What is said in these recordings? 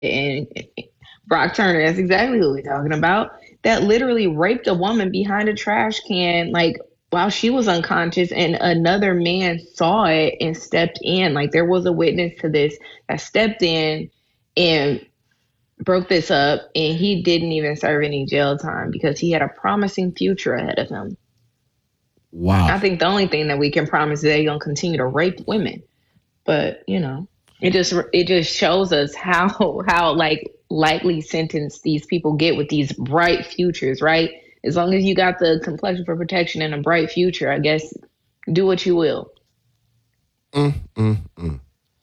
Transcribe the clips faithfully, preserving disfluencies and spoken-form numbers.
and Brock Turner, that's exactly who we're talking about, that literally raped a woman behind a trash can, like while she was unconscious, and another man saw it and stepped in. Like there was a witness to this that stepped in and broke this up, and he didn't even serve any jail time because he had a promising future ahead of him. Wow. I think the only thing that we can promise is that he's gonna continue to rape women. But, you know, it just it just shows us how how like likely sentenced these people get with these bright futures, right? As long as you got the complexion for protection and a bright future, I guess do what you will. Mm, mm, mm.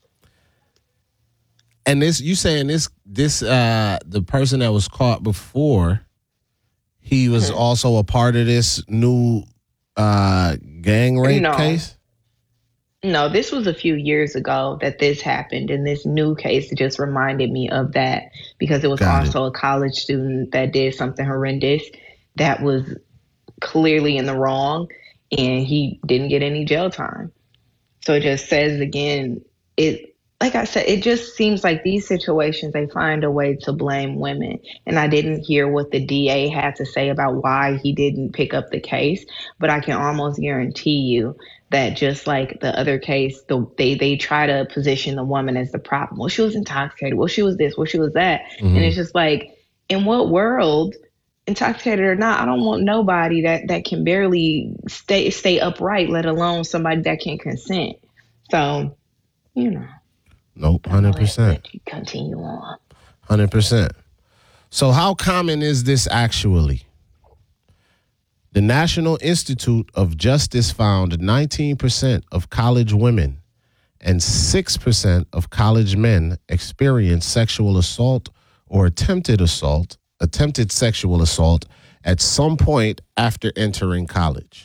And this, you saying this, this, uh, the person that was caught before, he was mm-hmm. also a part of this new uh, gang rape no. case? No, this was a few years ago that this happened, and this new case just reminded me of that because it was Got also it. a college student that did something horrendous that was clearly in the wrong, and he didn't get any jail time. So it just says again, it like I said, it just seems like these situations, they find a way to blame women. And I didn't hear what the D A had to say about why he didn't pick up the case, but I can almost guarantee you that just like the other case, the, they they try to position the woman as the problem. Well, she was intoxicated. Well, she was this. Well, she was that. Mm-hmm. And it's just like, in what world, intoxicated or not, I don't want nobody that, that can barely stay stay upright, let alone somebody that can consent. So, you know. Nope, one hundred percent. Continue on. one hundred percent. So how common is this actually? The National Institute of Justice found nineteen percent of college women and six percent of college men experience sexual assault or attempted assault, attempted sexual assault at some point after entering college.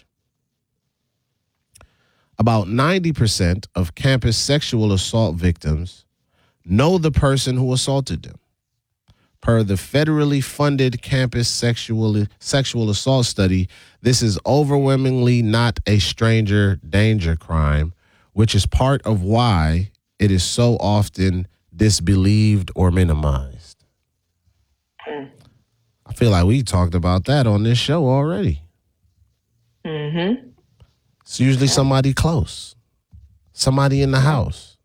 About ninety percent of campus sexual assault victims know the person who assaulted them. Per the federally funded campus sexual, sexual assault study, this is overwhelmingly not a stranger danger crime, which is part of why it is so often disbelieved or minimized. I feel like we talked about that on this show already. Mm-hmm. It's usually somebody close, somebody in the house.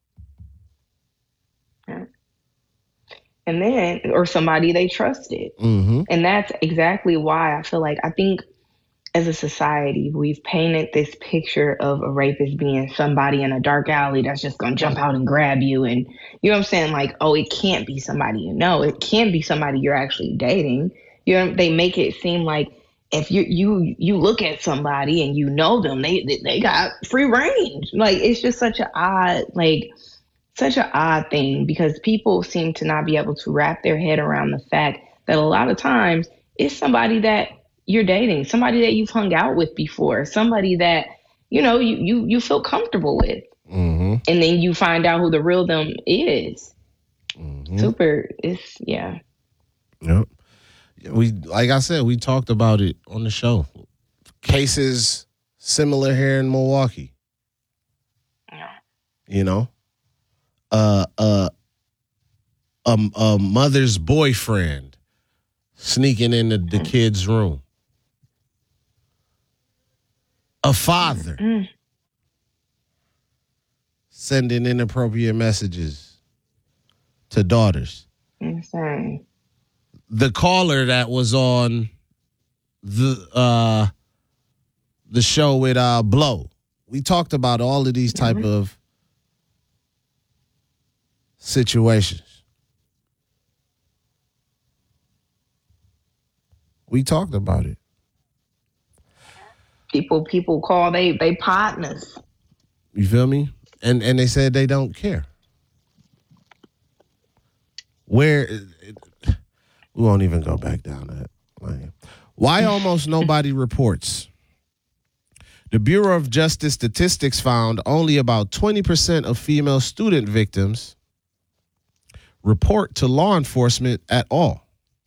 And then, or somebody they trusted. Mm-hmm. And that's exactly why I feel like, I think as a society, we've painted this picture of a rapist being somebody in a dark alley that's just going to jump out and grab you. And you know what I'm saying? Like, oh, it can't be somebody you know. It can be somebody you're actually dating. You know, they make it seem like if you you you look at somebody and you know them, they they got free range. Like, it's just such an odd, like, such an odd thing because people seem to not be able to wrap their head around the fact that a lot of times it's somebody that you're dating, somebody that you've hung out with before, somebody that, you know, you you, you feel comfortable with. Mm-hmm. And then you find out who the real them is. Mm-hmm. Super. It's, yeah. Yep. We, like I said, we talked about it on the show. Cases similar here in Milwaukee. Yeah. You know, uh, uh, a, a mother's boyfriend sneaking into the kid's room. A father mm-hmm. sending inappropriate messages to daughters. Insane. The caller that was on the uh, the show with uh, Blow. We talked about all of these type mm-hmm. of situations. We talked about it. People people call they they partners. You feel me? And and they said they don't care. Where we won't even go back down that lane. Why almost nobody reports? The Bureau of Justice Statistics found only about twenty percent of female student victims report to law enforcement at all.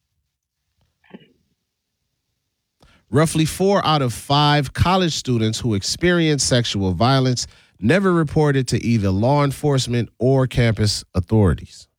Roughly four out of five college students who experience sexual violence never reported to either law enforcement or campus authorities.